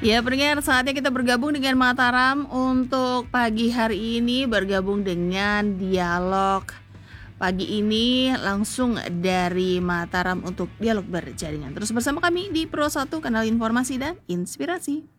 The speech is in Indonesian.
Ya, pendengar, saatnya kita bergabung dengan Mataram untuk pagi hari ini bergabung dengan dialog pagi ini langsung dari Mataram untuk dialog berjaringan. Terus bersama kami di Pro 1 Kanal Informasi dan Inspirasi.